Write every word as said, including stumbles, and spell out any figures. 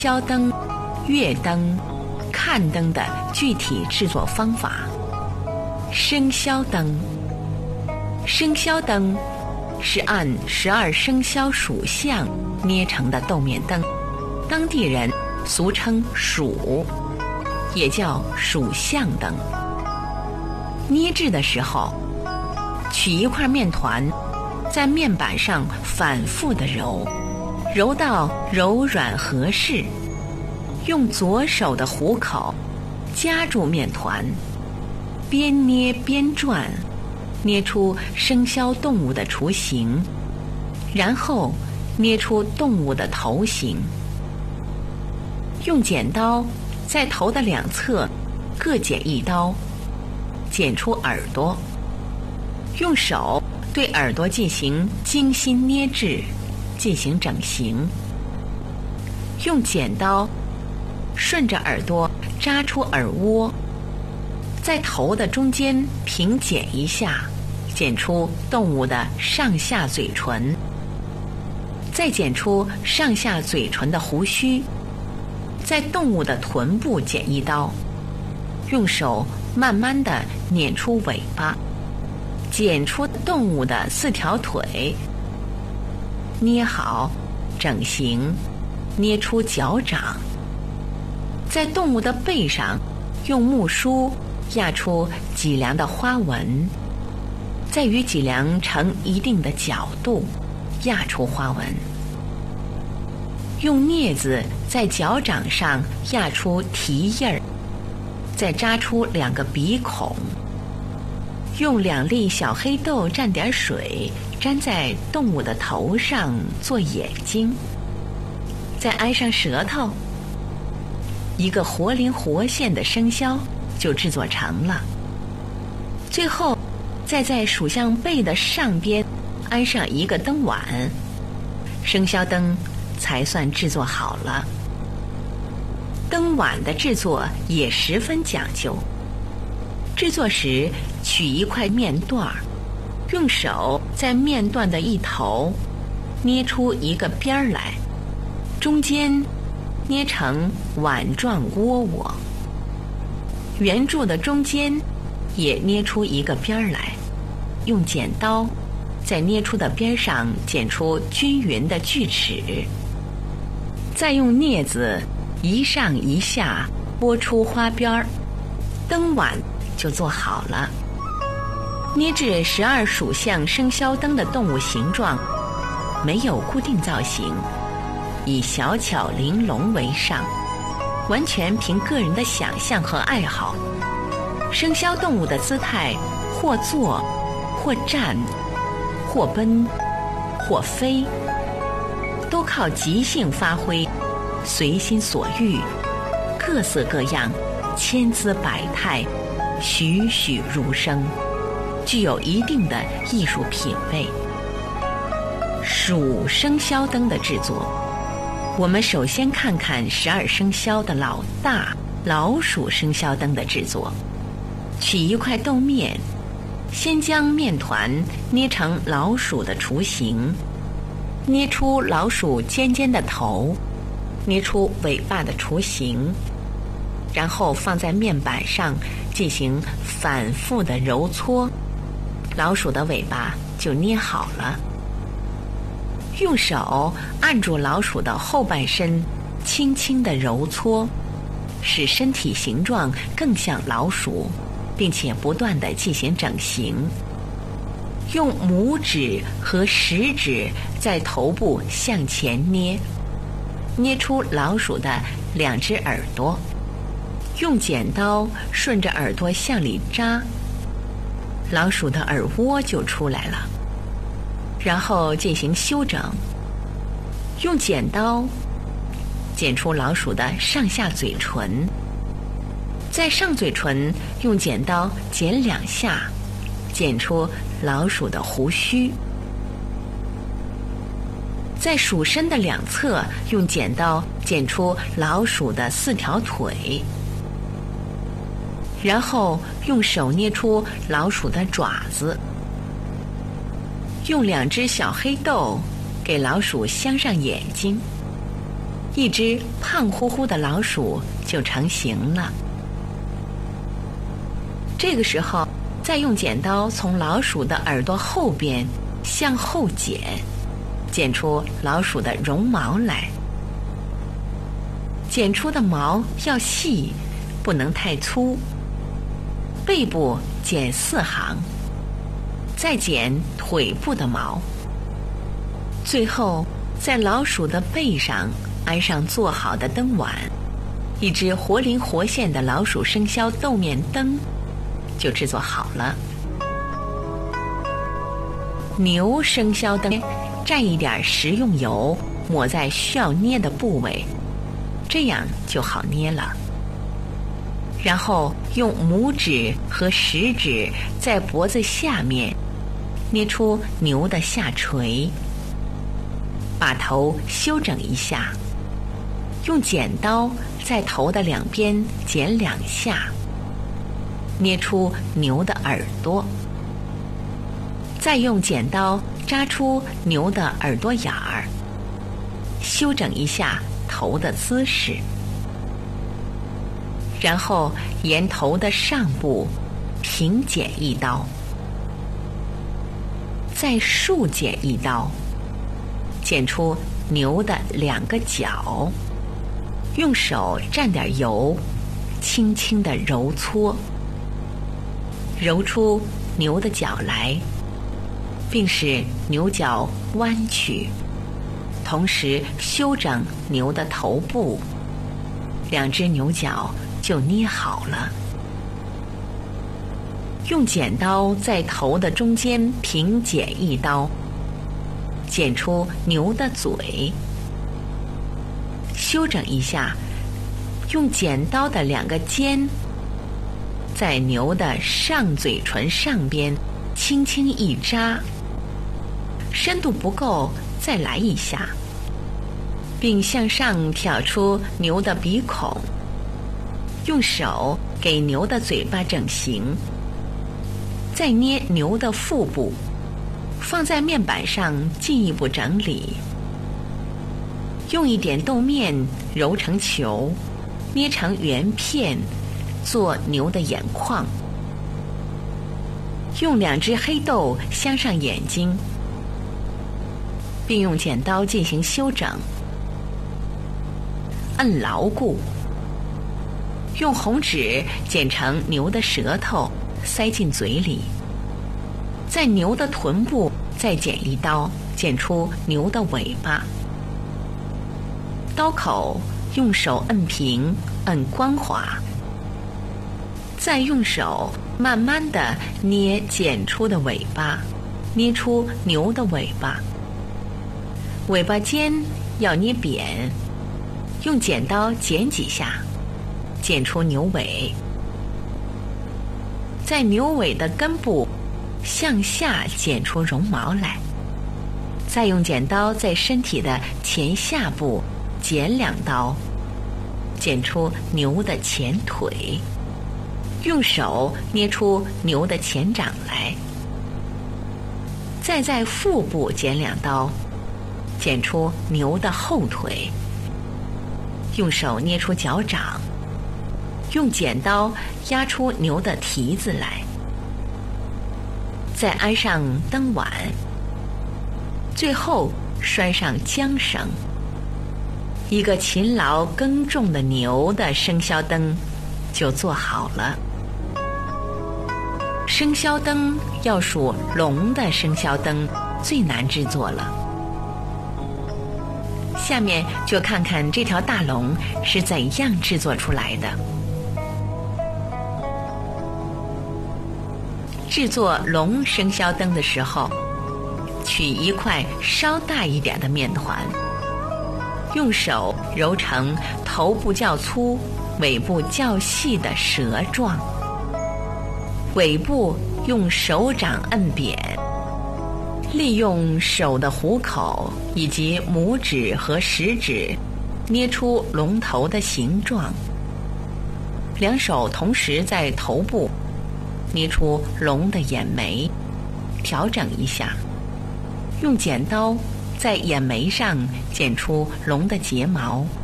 宵灯、月灯、看灯的具体制作方法。生肖灯，生肖灯是按十二生肖属相捏成的豆面灯，当地人俗称属，也叫属相灯。捏制的时候，取一块面团，在面板上反复地揉，揉到柔软合适，用左手的虎口夹住面团，边捏边转，捏出生肖动物的雏形，然后捏出动物的头形。用剪刀在头的两侧各剪一刀，剪出耳朵，用手对耳朵进行精心捏制，进行整形。用剪刀顺着耳朵扎出耳窝，在头的中间平剪一下，剪出动物的上下嘴唇，再剪出上下嘴唇的胡须，在动物的臀部剪一刀，用手慢慢地捻出尾巴，剪出动物的四条腿，捏好整形，捏出脚掌，在动物的背上用木梳压出脊梁的花纹，再与脊梁成一定的角度压出花纹。用镊子在脚掌上压出蹄印儿，再扎出两个鼻孔。用两粒小黑豆蘸点水，粘在动物的头上做眼睛，再挨上舌头，一个活灵活现的生肖就制作成了。最后再在属相背的上边安上一个灯碗，生肖灯才算制作好了。灯碗的制作也十分讲究，制作时取一块面段儿，用手在面段的一头捏出一个边儿来，中间捏成碗状窝窝，圆柱的中间也捏出一个边儿来，用剪刀在捏出的边上剪出均匀的锯齿，再用镊子一上一下拨出花边儿，灯碗就做好了。捏制十二属相生肖灯的动物形状没有固定造型，以小巧玲珑为上，完全凭个人的想象和爱好。生肖动物的姿态或坐或站或奔或飞，都靠即兴发挥，随心所欲，各色各样，千姿百态，栩栩如生，具有一定的艺术品味。属生肖灯的制作，我们首先看看十二生肖的老大老鼠生肖灯的制作。取一块豆面，先将面团捏成老鼠的雏形，捏出老鼠尖尖的头，捏出尾巴的雏形，然后放在面板上进行反复的揉搓，老鼠的尾巴就捏好了。用手按住老鼠的后半身，轻轻地揉搓，使身体形状更像老鼠，并且不断地进行整形。用拇指和食指在头部向前捏，捏出老鼠的两只耳朵，用剪刀顺着耳朵向里扎，老鼠的耳窝就出来了。然后进行修整，用剪刀剪出老鼠的上下嘴唇，在上嘴唇用剪刀剪两下，剪出老鼠的胡须，在鼠身的两侧用剪刀剪出老鼠的四条腿，然后用手捏出老鼠的爪子，用两只小黑豆给老鼠镶上眼睛， 一只胖乎乎的老鼠就成型了。这个时候，再用剪刀从老鼠的耳朵后边向后剪，剪出老鼠的绒毛来。剪出的毛要细，不能太粗。背部剪四行，再剪腿部的毛。最后，在老鼠的背上安上做好的灯碗，一只活灵活现的老鼠生肖豆面灯就制作好了。牛生肖灯蘸一点食用油，抹在需要捏的部位，这样就好捏了。然后用拇指和食指在脖子下面捏出牛的下垂，把头修整一下，用剪刀在头的两边剪两下，捏出牛的耳朵，再用剪刀扎出牛的耳朵眼儿，修整一下头的姿势。然后沿头的上部平剪一刀，再竖剪一刀，剪出牛的两个角，用手蘸点油，轻轻地揉搓，揉出牛的角来，并使牛角弯曲，同时修整牛的头部，两只牛角就捏好了。用剪刀在头的中间平剪一刀，剪出牛的嘴，修整一下，用剪刀的两个尖在牛的上嘴唇上边轻轻一扎，深度不够再来一下，并向上挑出牛的鼻孔，用手给牛的嘴巴整形，再捏牛的腹部，放在面板上进一步整理，用一点豆面揉成球，捏成圆片，做牛的眼眶，用两只黑豆镶上眼睛，并用剪刀进行修整，摁牢固，用红纸剪成牛的舌头，塞进嘴里，在牛的臀部再剪一刀，剪出牛的尾巴。刀口用手摁平，摁光滑，再用手慢慢地捏剪出的尾巴，捏出牛的尾巴。尾巴尖要捏扁，用剪刀剪几下，剪出牛尾。在牛尾的根部向下剪出绒毛来，再用剪刀在身体的前下部剪两刀，剪出牛的前腿，用手捏出牛的前掌来，再在腹部剪两刀，剪出牛的后腿，用手捏出脚掌，用剪刀压出牛的蹄子来，再安上灯碗，最后拴上缰绳。一个勤劳耕种的牛的生肖灯就做好了。生肖灯要数龙的生肖灯最难制作了。下面就看看这条大龙是怎样制作出来的。制作龙生肖灯的时候，取一块稍大一点的面团，用手揉成头部较粗、尾部较细的蛇状，尾部用手掌摁扁，利用手的虎口以及拇指和食指捏出龙头的形状，两手同时在头部捏出龙的眼眉，调整一下，用剪刀在眼眉上剪出龙的睫毛，